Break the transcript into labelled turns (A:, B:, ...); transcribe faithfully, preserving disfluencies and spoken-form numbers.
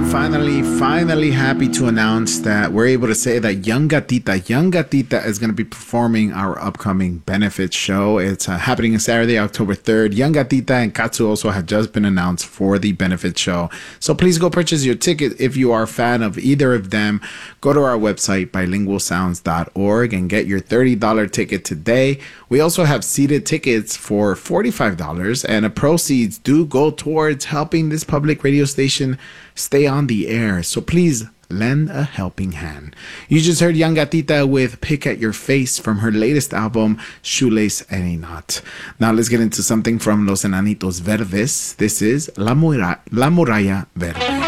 A: finally, finally happy to announce that we're able to say that Young Gatita, Young Gatita is going to be performing our upcoming benefit show. It's uh, happening on Saturday, October third. Young Gatita and Katsu also have just been announced for the benefit show. So please go purchase your ticket if you are a fan of either of them. Go to our website, bilingual sounds dot org, and get your thirty dollars ticket today. We also have seated tickets for forty-five dollars, and the proceeds do go towards helping this public radio station stay on the air. So please lend a helping hand. You just heard Young Gatita with Pick at Your Face from her latest album, Shoelace Any Knot. Now let's get into something from Los Enanitos Verdes. This is La, Mura- La Muralla Verde.